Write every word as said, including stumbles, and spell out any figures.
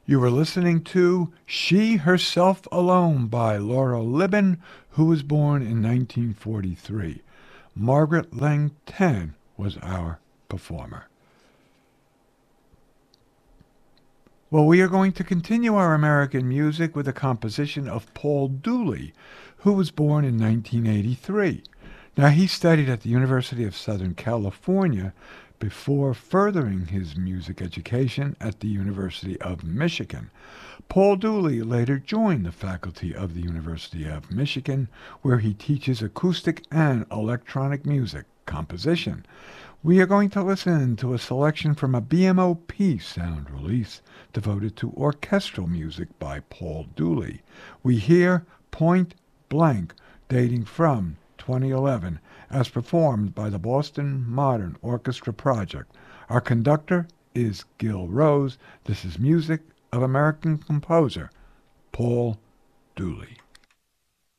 You were listening to She Herself Alone by Laura Libin, who was born in nineteen forty-three. Margaret Lang Tan was our performer. Well, we are going to continue our American music with a composition of Paul Dooley, who was born in nineteen eighty-three. Now, he studied at the University of Southern California before furthering his music education at the University of Michigan. Paul Dooley later joined the faculty of the University of Michigan, where he teaches acoustic and electronic music composition. We are going to listen to a selection from a B M O P sound release devoted to orchestral music by Paul Dooley. We hear Point Blank, dating from twenty eleven, as performed by the Boston Modern Orchestra Project. Our conductor is Gil Rose. This is music of American composer Paul Dooley.